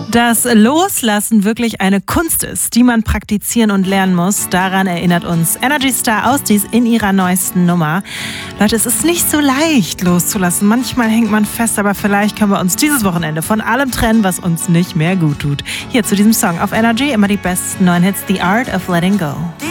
Dass Loslassen wirklich eine Kunst ist, die man praktizieren und lernen muss, daran erinnert uns Energy Star Austis in ihrer neuesten Nummer. Leute, es ist nicht so leicht loszulassen. Manchmal hängt man fest, aber vielleicht können wir uns dieses Wochenende von allem trennen, was uns nicht mehr gut tut. Hier zu diesem Song auf Energy immer die besten neuen Hits, The Art of Letting Go.